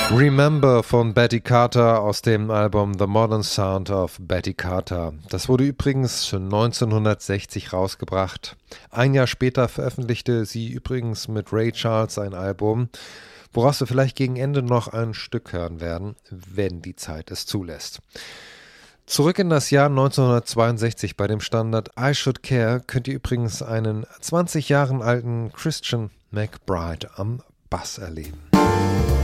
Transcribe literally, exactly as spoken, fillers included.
Remember von Betty Carter aus dem Album The Modern Sound of Betty Carter. Das wurde übrigens neunzehnhundertsechzig rausgebracht. Ein Jahr später veröffentlichte sie übrigens mit Ray Charles ein Album, woraus wir vielleicht gegen Ende noch ein Stück hören werden, wenn die Zeit es zulässt. Zurück in das Jahr neunzehnhundertzweiundsechzig bei dem Standard I Should Care könnt ihr übrigens einen zwanzig Jahre alten Christian McBride am Bass erleben.